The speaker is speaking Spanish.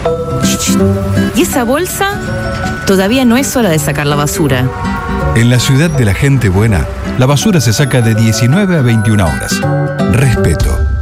¿Y esa bolsa? Todavía no es hora de sacar la basura. En la ciudad de la gente buena, la basura se saca de 19 a 21 horas. Respeto.